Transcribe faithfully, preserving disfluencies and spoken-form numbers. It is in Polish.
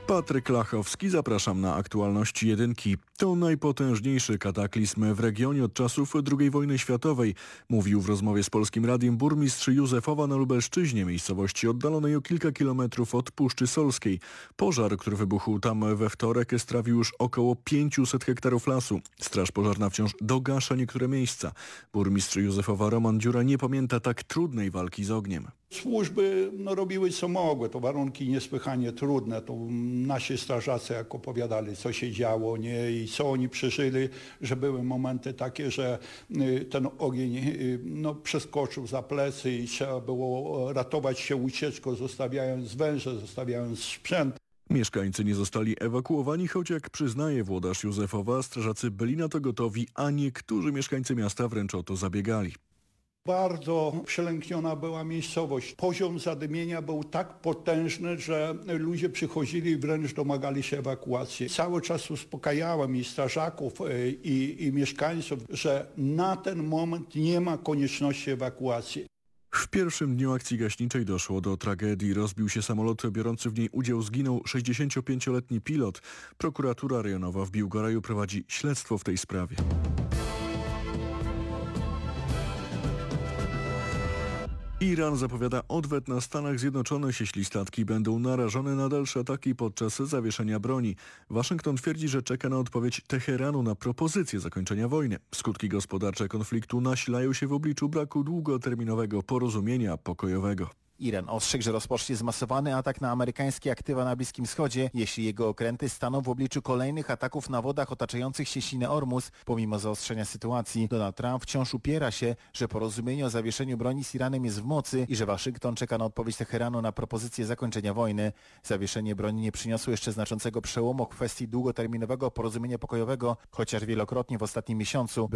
Patryk Lachowski, zapraszam na aktualności jedynki. To najpotężniejszy kataklizm w regionie od czasów drugiej wojny światowej, mówił w rozmowie z Polskim Radiem burmistrz Józefowa na Lubelszczyźnie, miejscowości oddalonej o kilka kilometrów od Puszczy Solskiej. Pożar, który wybuchł tam we wtorek, strawił już około pięćset hektarów lasu. Straż pożarna wciąż dogasza niektóre miejsca. Burmistrz Józefowa Roman Dziura nie pamięta tak trudnej walki z ogniem. Służby no, robiły co mogły, to warunki niesłychanie trudne, to nasi strażacy jak opowiadali, co się działo, nie, i co oni przeżyli, że były momenty takie, że y, ten ogień y, no, przeskoczył za plecy i trzeba było ratować się ucieczką, zostawiając węże, zostawiając sprzęt. Mieszkańcy nie zostali ewakuowani, choć jak przyznaje włodarz Józefowa, strażacy byli na to gotowi, a niektórzy mieszkańcy miasta wręcz o to zabiegali. Bardzo przelękniona była miejscowość. Poziom zadymienia był tak potężny, że ludzie przychodzili i wręcz domagali się ewakuacji. Cały czas uspokajałem i strażaków, i, i mieszkańców, że na ten moment nie ma konieczności ewakuacji. W pierwszym dniu akcji gaśniczej doszło do tragedii. Rozbił się samolot, biorący w niej udział zginął sześćdziesięciopięcioletni pilot. Prokuratura rejonowa w Biłgoraju prowadzi śledztwo w tej sprawie. Iran zapowiada odwet na Stanach Zjednoczonych, jeśli statki będą narażone na dalsze ataki podczas zawieszenia broni. Waszyngton twierdzi, że czeka na odpowiedź Teheranu na propozycję zakończenia wojny. Skutki gospodarcze konfliktu nasilają się w obliczu braku długoterminowego porozumienia pokojowego. Iran ostrzegł, że rozpocznie zmasowany atak na amerykańskie aktywa na Bliskim Wschodzie, jeśli jego okręty staną w obliczu kolejnych ataków na wodach otaczających cieśninę Ormus. Pomimo zaostrzenia sytuacji, Donald Trump wciąż upiera się, że porozumienie o zawieszeniu broni z Iranem jest w mocy i że Waszyngton czeka na odpowiedź Teheranu na propozycję zakończenia wojny. Zawieszenie broni nie przyniosło jeszcze znaczącego przełomu w kwestii długoterminowego porozumienia pokojowego, chociaż wielokrotnie w ostatnim miesiącu